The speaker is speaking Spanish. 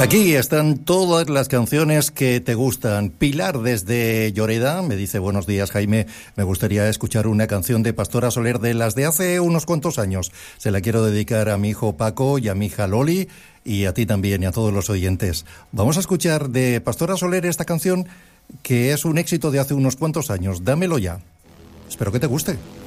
Aquí están todas las canciones que te gustan. Pilar desde Lloreda me dice: buenos días, Jaime, me gustaría escuchar una canción de Pastora Soler de las de hace unos cuantos años. Se la quiero dedicar a mi hijo Paco y a mi hija Loli y a ti también y a todos los oyentes. Vamos a escuchar de Pastora Soler esta canción que es un éxito de hace unos cuantos años. Dámelo ya. Espero que te guste.